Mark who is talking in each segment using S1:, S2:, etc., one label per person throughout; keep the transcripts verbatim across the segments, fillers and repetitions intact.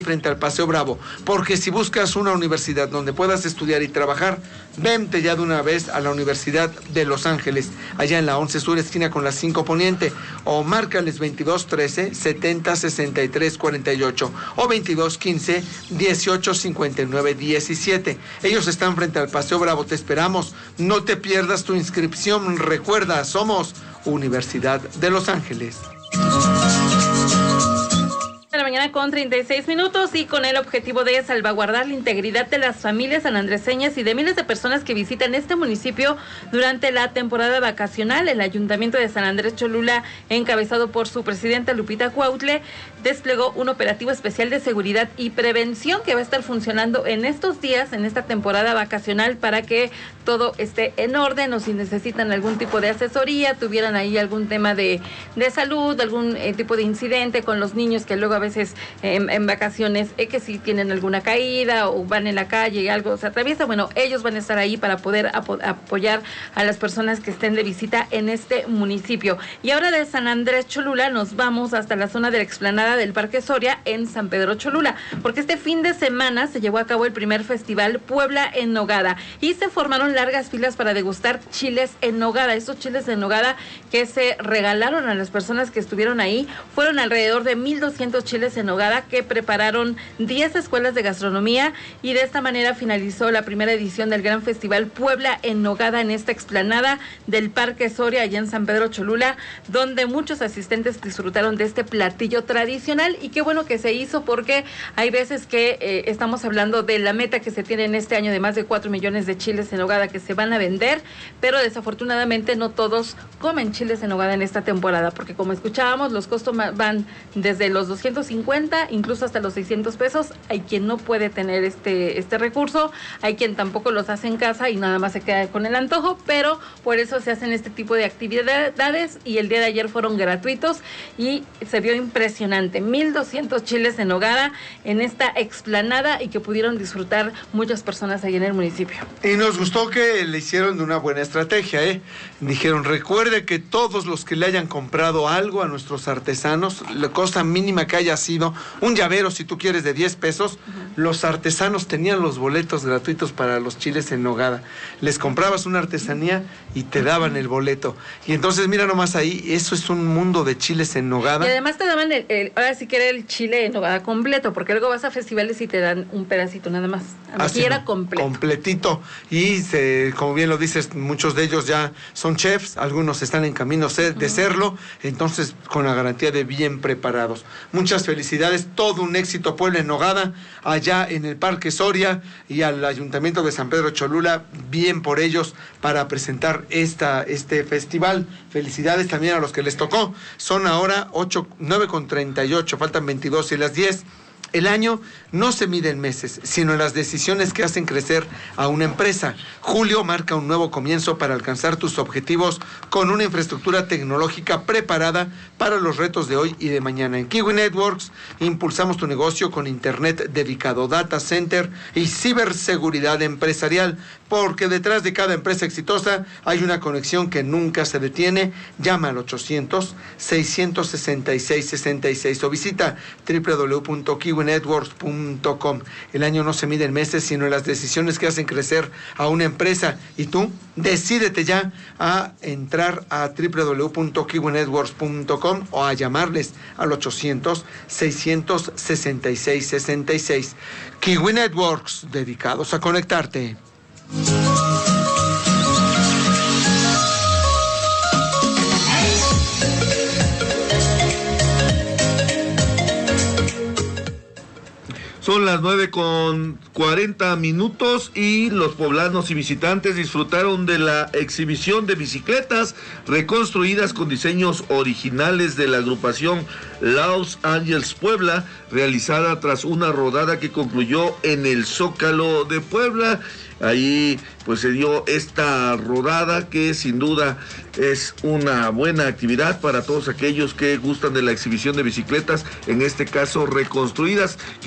S1: frente al Paseo Bravo, porque si buscas una universidad donde puedas estudiar y trabajar, vente ya de una vez a la Universidad de Los Ángeles, allá en la once Sur, esquina con la cinco Poniente, o márcales veintidós trece, setenta, sesenta y tres, cuarenta y ocho, o veintidós quince, dieciocho, cincuenta y nueve, diecisiete. Ellos están frente al Paseo Bravo, te esperamos, no te pierdas tu inscripción, recuerda, somos Universidad de Los Ángeles.
S2: De la mañana con treinta y seis minutos y con el objetivo de salvaguardar la integridad de las familias sanandreseñas y de miles de personas que visitan este municipio durante la temporada vacacional, el Ayuntamiento de San Andrés Cholula, encabezado por su presidenta Lupita Cuautle, desplegó un operativo especial de seguridad y prevención que va a estar funcionando en estos días, en esta temporada vacacional, para que todo esté en orden, o si necesitan algún tipo de asesoría, tuvieran ahí algún tema de, de salud, algún eh, tipo de incidente con los niños que luego a veces eh, en, en vacaciones, eh, que si tienen alguna caída o van en la calle y algo se atraviesa, bueno, ellos van a estar ahí para poder apo- apoyar a las personas que estén de visita en este municipio. Y ahora de San Andrés Cholula nos vamos hasta la zona de la explanada del Parque Soria en San Pedro Cholula, porque este fin de semana se llevó a cabo el primer festival Puebla en Nogada y se formaron largas filas para degustar chiles en nogada. Estos chiles en nogada que se regalaron a las personas que estuvieron ahí fueron alrededor de mil doscientos chiles en nogada que prepararon diez escuelas de gastronomía, y de esta manera finalizó la primera edición del gran festival Puebla en Nogada en esta explanada del Parque Soria allá en San Pedro Cholula, donde muchos asistentes disfrutaron de este platillo tradicional. Y qué bueno que se hizo, porque hay veces que eh, estamos hablando de la meta que se tiene en este año de más de cuatro millones de chiles en nogada que se van a vender, pero desafortunadamente no todos comen chiles en nogada en esta temporada, porque como escuchábamos, los costos van desde los doscientos cincuenta incluso hasta los seiscientos pesos. Hay quien no puede tener este, este recurso, hay quien tampoco los hace en casa y nada más se queda con el antojo, pero por eso se hacen este tipo de actividades, y el día de ayer fueron gratuitos y se vio impresionante, mil doscientos chiles en nogada en esta explanada, y que pudieron disfrutar muchas personas ahí en el municipio.
S1: Y nos gustó que le hicieron de una buena estrategia, ¿eh? Dijeron, recuerde que todos los que le hayan comprado algo a nuestros artesanos, la cosa mínima que haya sido un llavero, si tú quieres, de diez pesos, uh-huh. Los artesanos tenían los boletos gratuitos para los chiles en nogada. Les comprabas una artesanía y te daban el boleto. Y entonces, mira nomás ahí, eso es un mundo de chiles en nogada.
S2: Y además te daban, el, el, ahora sí que era el chile en nogada completo, porque luego vas a festivales y te dan un pedacito nada más. Aquí era completo.
S1: Completito. Y se, como bien lo dices, muchos de ellos ya son chefs, algunos están en camino de uh-huh. serlo, entonces con la garantía de bien preparados. Muchas felicidades, todo un éxito Puebla en Nogada, allá en el Parque Soria, y al Ayuntamiento de San Pedro Cholula, bien por ellos, para presentar esta, este festival. Felicidades también a los que les tocó. Son ahora ocho, nueve con treinta y ocho, faltan veintidós y las diez. El año no se mide en meses, sino en las decisiones que hacen crecer a una empresa. Julio marca un nuevo comienzo para alcanzar tus objetivos con una infraestructura tecnológica preparada para los retos de hoy y de mañana. En Kiwi Networks impulsamos tu negocio con internet dedicado, data center y ciberseguridad empresarial, porque detrás de cada empresa exitosa hay una conexión que nunca se detiene. Llama al ochocientos, seiscientos sesenta y seis, sesenta y seis o visita doble u doble u doble u punto kiwi networks punto com. El año no se mide en meses, sino en las decisiones que hacen crecer a una empresa. Y tú, decídete ya a entrar a doble u doble u doble u punto kiwi networks punto com o a llamarles al ochocientos, seiscientos sesenta y seis, sesenta y seis. Kiwi Networks, dedicados a conectarte.
S3: Son las nueve con cuarenta minutos y los poblanos y visitantes disfrutaron de la exhibición de bicicletas reconstruidas con diseños originales de la agrupación Los Ángeles Puebla, realizada tras una rodada que concluyó en el Zócalo de Puebla. Ahí pues se dio esta rodada que sin duda es una buena actividad para todos aquellos que gustan de la exhibición de bicicletas, en este caso reconstruidas. Quienes nos están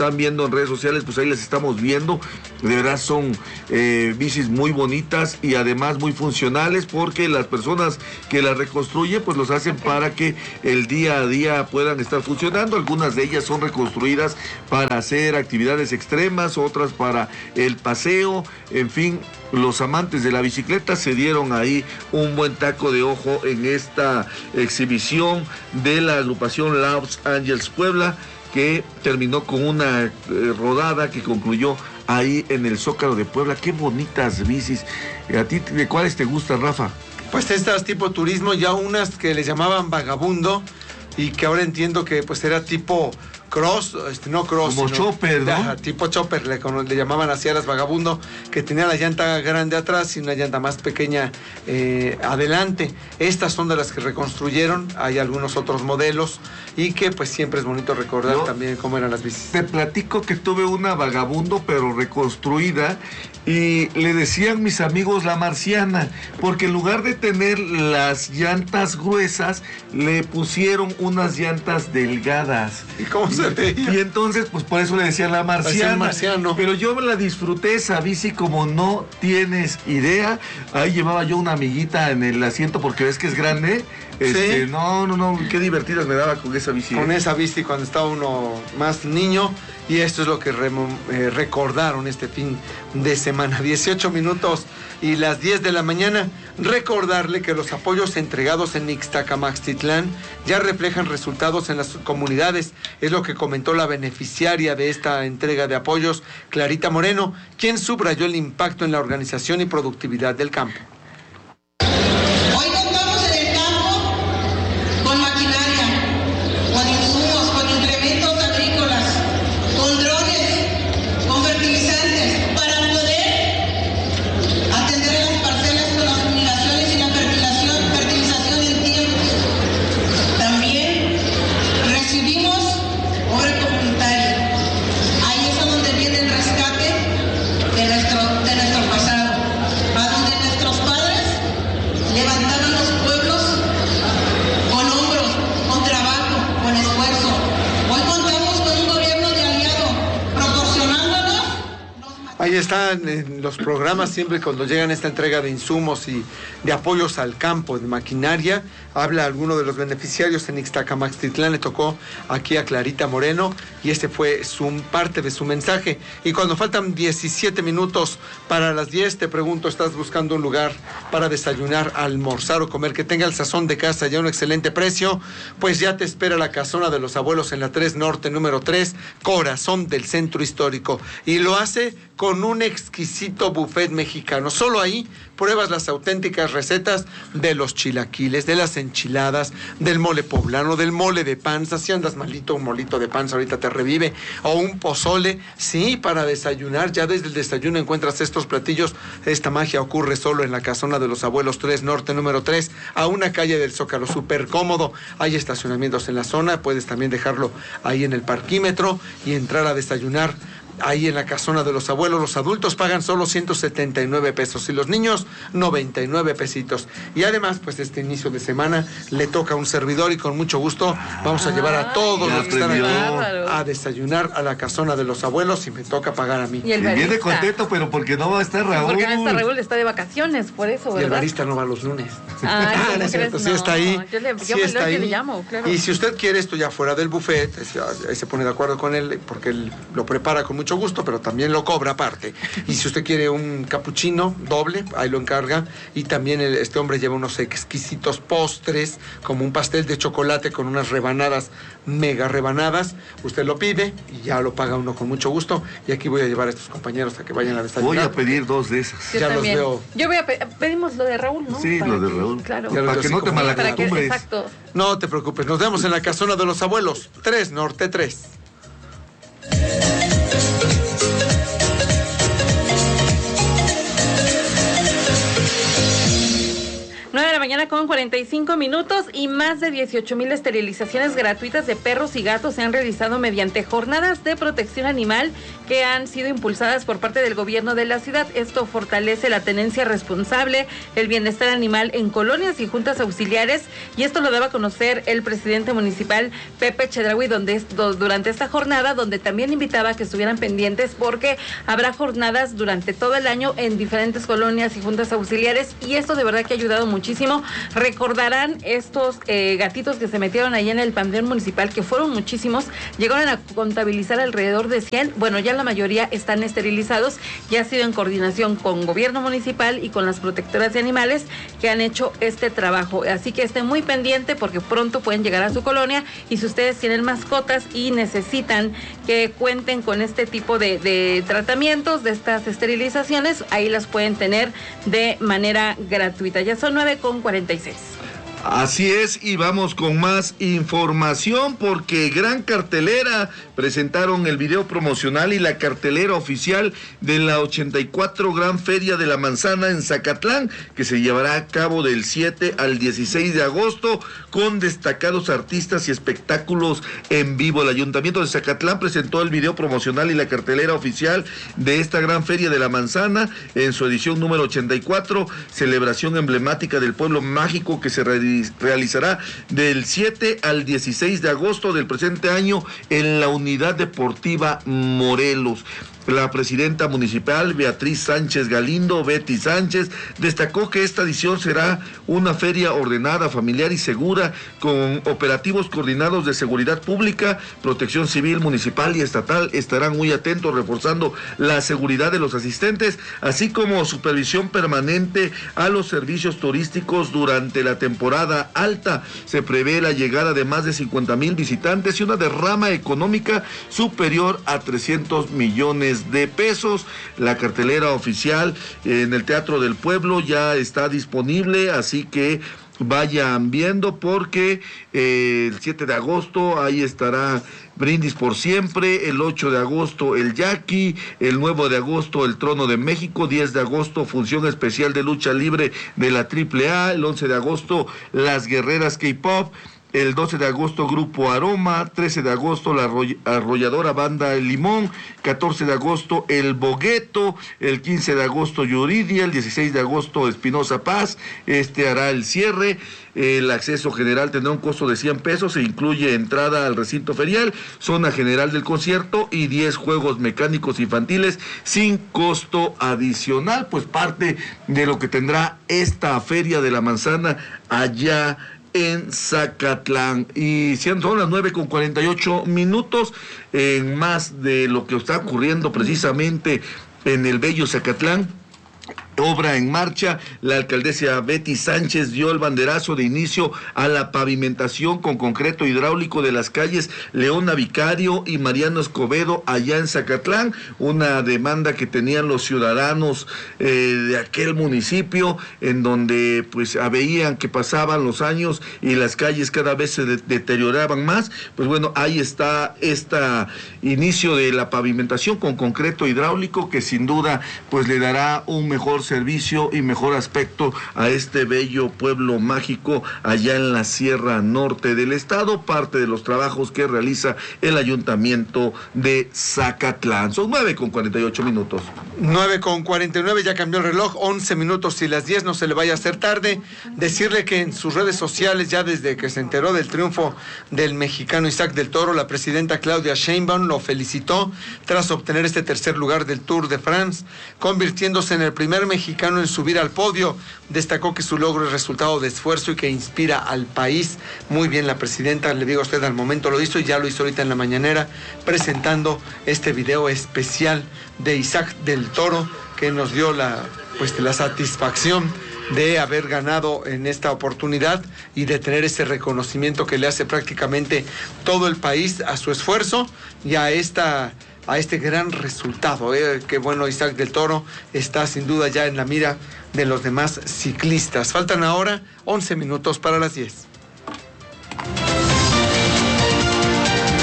S3: están viendo en redes sociales, pues ahí las estamos viendo. De verdad son eh, bicis muy bonitas y además muy funcionales, porque las personas que las reconstruyen pues los hacen para que el día a día puedan estar funcionando. Algunas de ellas son reconstruidas para hacer actividades extremas, otras para el paseo, en fin. Los amantes de la bicicleta se dieron ahí un buen taco de ojo en esta exhibición de la agrupación Los Ángeles Puebla, que terminó con una eh, rodada que concluyó ahí en el Zócalo de Puebla. Qué bonitas bicis. ¿A ti de cuáles te gustan, Rafa?
S1: Pues estas tipo turismo, ya unas que les llamaban vagabundo y que ahora entiendo que pues era tipo cross, este, no cross,
S3: como
S1: sino,
S3: chopper, ¿no?
S1: Ajá, tipo chopper, le, le llamaban así a las vagabundo, que tenía la llanta grande atrás y una llanta más pequeña eh, adelante. Estas son de las que reconstruyeron, hay algunos otros modelos y que pues siempre es bonito recordar Yo también cómo eran las bicis.
S3: Te platico que tuve una vagabundo pero reconstruida y le decían mis amigos la marciana, porque en lugar de tener las llantas gruesas, le pusieron unas llantas delgadas.
S1: ¿Y cómo se veía?
S3: Y entonces, pues por eso le decían la marciana.
S1: Marciano.
S3: Pero yo me la disfruté esa bici como no tienes idea. Ahí llevaba yo una amiguita en el asiento porque ves que es grande. Este,
S1: ¿Sí?
S3: No, no, no, qué divertidas me daba con esa bici.
S1: Con esa bici cuando estaba uno más niño. Y esto es lo que re, eh, recordaron este fin de semana. dieciocho minutos y las diez de la mañana. Recordarle que los apoyos entregados en Ixtacamaxtitlán ya reflejan resultados en las comunidades. Es lo que comentó la beneficiaria de esta entrega de apoyos, Clarita Moreno, quien subrayó el impacto en la organización y productividad del campo. Ahí están en los programas, siempre cuando llegan esta entrega de insumos y de apoyos al campo, de maquinaria, habla alguno de los beneficiarios en Ixtacamaxtitlán, le tocó aquí a Clarita Moreno y este fue su, parte de su mensaje. Y cuando faltan diecisiete minutos para las diez, te pregunto, ¿estás buscando un lugar para desayunar, almorzar o comer que tenga el sazón de casa y a un excelente precio? Pues ya te espera la Casona de los Abuelos en la tres Norte número tres, corazón del centro histórico. Y lo hace con un exquisito buffet mexicano. Solo ahí pruebas las auténticas recetas de los chilaquiles, de las enchiladas, del mole poblano, del mole de panza. Si andas malito, un molito de panza ahorita te revive, o un pozole. Sí, para desayunar, ya desde el desayuno encuentras estos platillos. Esta magia ocurre solo en la Casona de los Abuelos tres Norte número tres, a una calle del Zócalo, súper cómodo. Hay estacionamientos en la zona, puedes también dejarlo ahí en el parquímetro y entrar a desayunar ahí en la Casona de los Abuelos. Los adultos pagan solo ciento setenta y nueve pesos y los niños noventa y nueve pesitos. Y además, pues este inicio de semana le toca a un servidor y con mucho gusto vamos a llevar a todos
S3: Ay,
S1: los que están aquí
S2: bárbaro.
S1: a desayunar a la Casona de los Abuelos y me toca pagar a mí.
S2: Y el
S3: Y
S2: barista.
S3: viene contento, pero porque no va a estar Raúl.
S2: Porque no está Raúl, está de vacaciones, por eso, ¿verdad?
S1: Y el barista no va los lunes.
S2: Ah,
S1: Ah,
S2: ¿cómo
S1: no es cierto,
S2: crees?
S1: sí está ahí.
S2: No, yo le,
S1: sí
S2: yo me
S1: está
S2: lo
S1: ahí.
S2: le llamo, claro.
S1: Y si usted quiere esto ya fuera del buffet, ahí se pone de acuerdo con él, porque él lo prepara con mucho gusto, pero también lo cobra aparte. Y si usted quiere un capuchino doble, ahí lo encarga. Y también el, este hombre lleva unos exquisitos postres, como un pastel de chocolate con unas rebanadas, mega rebanadas. Usted lo pide y ya lo paga uno con mucho gusto. Y aquí voy a llevar a estos compañeros a que vayan a desayunar.
S3: Voy a pedir dos de esas.
S2: Yo
S1: ya los
S2: también.
S1: veo.
S2: Yo voy a pe pedimos lo de Raúl, ¿no?
S3: Sí,
S2: Para
S3: lo de
S2: que-
S3: Raúl.
S2: Claro.
S1: Ya lo
S3: Para
S1: veo
S3: que
S1: así
S3: no te
S1: como-
S2: Sí, para que,
S3: malacostumbres.
S2: exacto.
S1: No te preocupes, nos vemos en la Casona de los Abuelos, tres Norte tres.
S2: nueve de la mañana con cuarenta y cinco minutos y más de dieciocho mil esterilizaciones gratuitas de perros y gatos se han realizado mediante jornadas de protección animal que han sido impulsadas por parte del gobierno de la ciudad. Esto fortalece la tenencia responsable, el bienestar animal en colonias y juntas auxiliares, y esto lo daba a conocer el presidente municipal Pepe Chedraui donde, durante esta jornada, donde también invitaba a que estuvieran pendientes porque habrá jornadas durante todo el año en diferentes colonias y juntas auxiliares, y esto de verdad que ha ayudado muchísimo. Recordarán estos eh, gatitos que se metieron ahí en el panteón municipal, que fueron muchísimos, llegaron a contabilizar alrededor de cien, bueno, ya la mayoría están esterilizados, ya ha sido en coordinación con gobierno municipal y con las protectoras de animales que han hecho este trabajo, así que estén muy pendiente porque pronto pueden llegar a su colonia, y si ustedes tienen mascotas y necesitan que cuenten con este tipo de, de tratamientos, de estas esterilizaciones, ahí las pueden tener de manera gratuita. Ya son nueve con cuarenta y seis.
S3: Así es, y vamos con más información porque gran cartelera, presentaron el video promocional y la cartelera oficial de la ochenta y cuatro Gran Feria de la Manzana en Zacatlán, que se llevará a cabo del siete al dieciséis de agosto con destacados artistas y espectáculos en vivo. El Ayuntamiento de Zacatlán presentó el video promocional y la cartelera oficial de esta Gran Feria de la Manzana en su edición número ochenta y cuatro, celebración emblemática del pueblo mágico que se realizó realizará del siete al dieciséis de agosto del presente año en la Unidad Deportiva Morelos. La presidenta municipal, Beatriz Sánchez Galindo, Betty Sánchez, destacó que esta edición será una feria ordenada, familiar y segura, con operativos coordinados de seguridad pública, protección civil, municipal y estatal. Estarán muy atentos reforzando la seguridad de los asistentes, así como supervisión permanente a los servicios turísticos durante la temporada alta. Se prevé la llegada de más de cincuenta mil visitantes y una derrama económica superior a trescientos millones de pesos. La cartelera oficial en el Teatro del Pueblo ya está disponible, así que vayan viendo porque eh, el siete de agosto ahí estará Brindis por Siempre, el ocho de agosto el Yaqui, el nueve de agosto el Trono de México, diez de agosto función especial de lucha libre de la triple A, el once de agosto las Guerreras K-Pop, el doce de agosto Grupo Aroma, trece de agosto la arrolladora Banda El Limón, catorce de agosto El Bogueto, el quince de agosto Yuridia, el dieciséis de agosto Espinosa Paz, este hará el cierre. El acceso general tendrá un costo de cien pesos, se incluye entrada al recinto ferial, zona general del concierto y diez juegos mecánicos infantiles sin costo adicional, pues parte de lo que tendrá esta Feria de la Manzana allá en Zacatlán. Y son las nueve con cuarenta y ocho minutos, en más de lo que está ocurriendo precisamente en el bello Zacatlán. Obra en marcha, la alcaldesa Betty Sánchez dio el banderazo de inicio a la pavimentación con concreto hidráulico de las calles Leona Vicario y Mariano Escobedo allá en Zacatlán, una demanda que tenían los ciudadanos eh, de aquel municipio, en donde pues veían que pasaban los años y las calles cada vez se de- deterioraban más. Pues bueno, ahí está este inicio de la pavimentación con concreto hidráulico que sin duda pues le dará un mejor servicio y mejor aspecto a este bello pueblo mágico allá en la Sierra Norte del estado, parte de los trabajos que realiza el Ayuntamiento de Zacatlán. Son nueve con cuarenta y ocho minutos.
S1: nueve con cuarenta y nueve, ya cambió el reloj, once minutos y las diez, no se le vaya a hacer tarde. Decirle que en sus redes sociales, ya desde que se enteró del triunfo del mexicano Isaac del Toro, la presidenta Claudia Sheinbaum lo felicitó tras obtener este tercer lugar del Tour de France, convirtiéndose en el primer mexicano en subir al podio. Destacó que su logro es resultado de esfuerzo y que inspira al país. Muy bien la presidenta, le digo a usted, al momento lo hizo y ya lo hizo ahorita en la mañanera, presentando este video especial de Isaac del Toro, que nos dio la, pues, la satisfacción de haber ganado en esta oportunidad y de tener ese reconocimiento que le hace prácticamente todo el país a su esfuerzo y a esta a este gran resultado. Eh, que bueno, Isaac del Toro está sin duda ya en la mira de los demás ciclistas. Faltan ahora once minutos para las diez.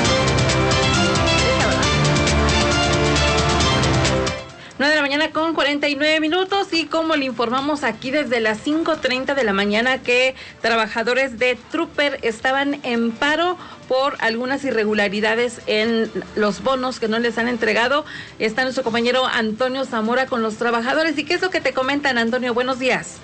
S2: nueve de la mañana con cuarenta cuarenta y nueve minutos y como le informamos aquí desde las cinco treinta de la mañana que trabajadores de Trooper estaban en paro por algunas irregularidades en los bonos que no les han entregado. Está nuestro compañero Antonio Zamora con los trabajadores. ¿Y qué es lo que te comentan, Antonio? Buenos días.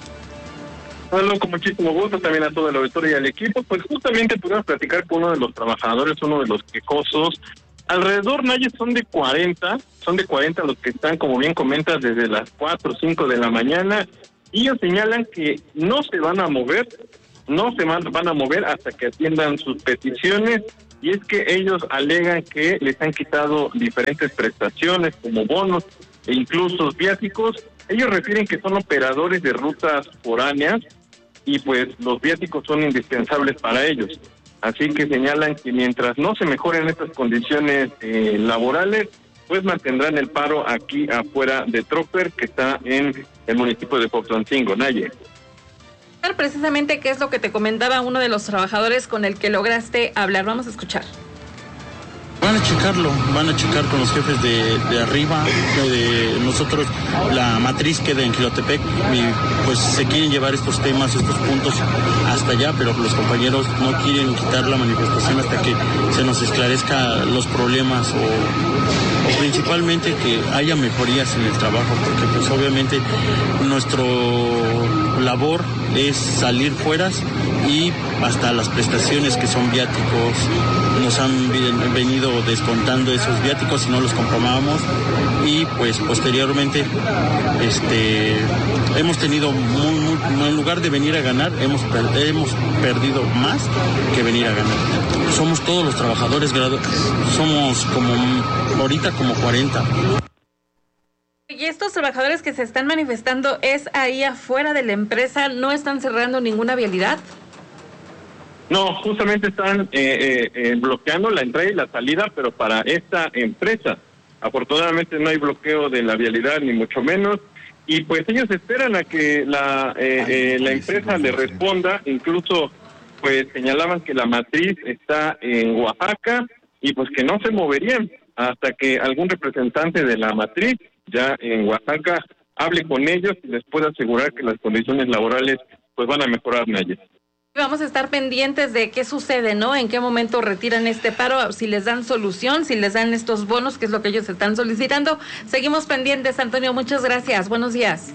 S4: Hola, con muchísimo gusto también a todo el auditorio y al equipo. Pues justamente pudimos platicar con uno de los trabajadores, uno de los quejosos. Alrededor, Nayes, son de cuarenta, son de cuarenta los que están, como bien comentas, desde las cuatro o cinco de la mañana. Y ellos señalan que no se van a mover, no se van, van a mover hasta que atiendan sus peticiones. Y es que ellos alegan que les han quitado diferentes prestaciones como bonos e incluso viáticos. Ellos refieren que son operadores de rutas foráneas y pues los viáticos son indispensables para ellos. Así que señalan que mientras no se mejoren estas condiciones eh, laborales, pues mantendrán el paro aquí afuera de Trooper, que está en el municipio de Poplancingo, Naye.
S2: Precisamente, ¿qué es lo que te comentaba uno de los trabajadores con el que lograste hablar? Vamos a escuchar.
S5: Van a checarlo, van a checar con los jefes de, de arriba, de nosotros, la matriz queda en Quilotepec y pues se quieren llevar estos temas, estos puntos hasta allá, pero los compañeros no quieren quitar la manifestación hasta que se nos esclarezca los problemas o, o principalmente que haya mejorías en el trabajo, porque pues obviamente nuestro labor es salir fuera y hasta las prestaciones que son viáticos nos han venido descontando esos viáticos y no los comprobamos y pues posteriormente este hemos tenido muy, muy, en lugar de venir a ganar hemos, hemos perdido más que venir a ganar. Somos todos los trabajadores, somos como ahorita como cuarenta.
S2: Y estos trabajadores que se están manifestando es ahí afuera de la empresa, ¿no están cerrando ninguna vialidad?
S4: No, justamente están eh, eh, eh, bloqueando la entrada y la salida, pero para esta empresa. Afortunadamente no hay bloqueo de la vialidad, ni mucho menos, y pues ellos esperan a que la, eh, eh, la empresa le responda. Incluso pues señalaban que la matriz está en Oaxaca y pues que no se moverían hasta que algún representante de la matriz ya en Oaxaca hable con ellos y les pueda asegurar que las condiciones laborales pues van a mejorar, Nayes.
S2: Vamos a estar pendientes de qué sucede, ¿no? En qué momento retiran este paro, si les dan solución, si les dan estos bonos, que es lo que ellos están solicitando. Seguimos pendientes, Antonio, muchas gracias. Buenos días.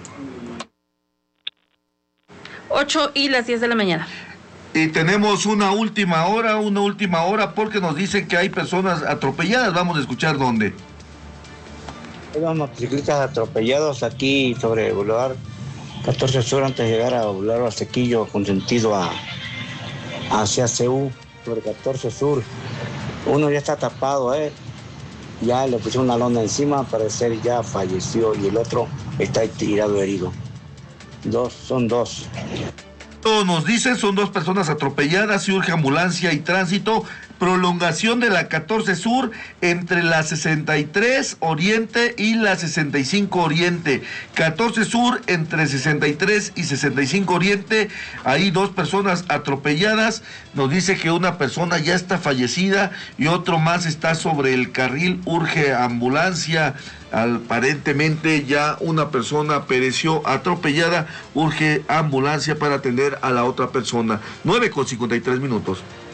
S2: ocho y las diez de la mañana.
S3: Y tenemos una última hora, una última hora, porque nos dicen que hay personas atropelladas. Vamos a escuchar dónde.
S6: Hay unos motociclistas atropellados aquí sobre el Boulevard catorce Sur, antes de llegar a Boulevard Sequillo, con sentido a, hacia C U, sobre catorce Sur. Uno ya está tapado, ¿eh? Ya le pusieron una lona encima, al parecer ya falleció, y el otro está tirado herido. Dos, son dos.
S3: Nos dicen, son dos personas atropelladas y urge ambulancia y tránsito. Prolongación de la catorce Sur entre la sesenta y tres Oriente y la sesenta y cinco Oriente. catorce Sur entre sesenta y tres y sesenta y cinco Oriente. Ahí dos personas atropelladas. Nos dice que una persona ya está fallecida y otro más está sobre el carril. Urge ambulancia. Aparentemente ya una persona pereció atropellada. Urge ambulancia para atender a la otra persona. nueve con cincuenta y tres minutos.